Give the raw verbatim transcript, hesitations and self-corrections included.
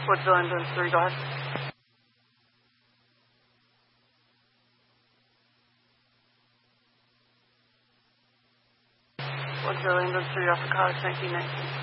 Woodsville Ambulance three, go ahead. Woodsville Ambulance three, off the cause, nineteen nineteen.